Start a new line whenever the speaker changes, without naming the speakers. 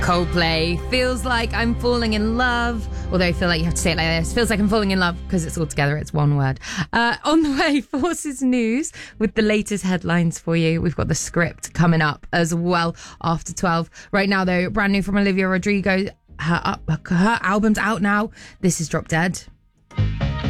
Coldplay, Feels Like I'm Falling in Love. Although I feel like you have to say it like this. Feels like I'm falling in love because it's all together. It's one word. On the way, Forces News with the latest headlines for you. We've got the script coming up as well after 12. Right now, though, brand new from Olivia Rodrigo. Her album's out now. This is Drop Dead.